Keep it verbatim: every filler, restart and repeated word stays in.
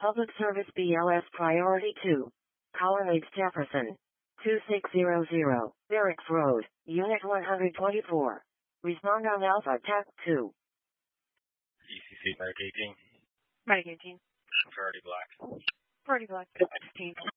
Public Service B L S Priority two. Caller H. Jefferson. two six zero zero, Barracks Road, Unit one twenty-four. Respond on Alpha T A C two. E C C Medic eighteen. Medic eighteen. Priority Black. Priority Black. fifteen.